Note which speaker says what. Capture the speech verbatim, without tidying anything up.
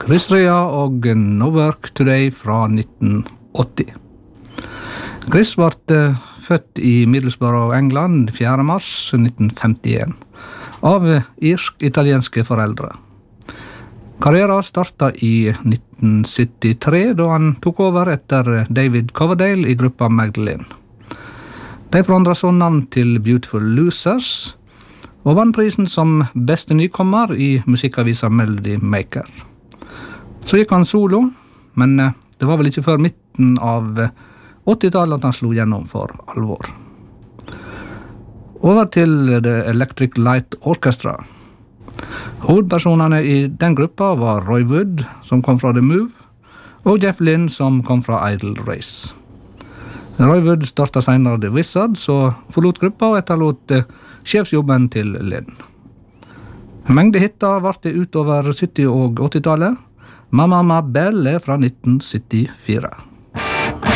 Speaker 1: Chris Rea og No Work Today fra nitten åtti. Chris ble født i Middlesbrough, England, fjerde mars nitten femtien, av irsk-italienske foreldre. Karrieren startet i nitten syttitre, da han tok over etter David Coverdale i gruppa Magdalene. De forandret så navn til Beautiful Losers, og vann prisen som beste nykommer i musikkavisa Melody Maker. Så gikk han solo, men det var vel ikke før midten av åttitallet at han slo gjennom for alvor. Over til The Electric Light Orchestra. Hovedpersonene i den gruppa var Roy Wood, som kom fra The Move, og Jeff Lynne, som kom fra Idle Race. Roy Wood startet senere The Wizards og forlot gruppa og etterlot sjefsjobben til Lynne. Mengde hitter var det utover sytti- og åttitallet. Mamma Ma Belle fra nitten syttifire.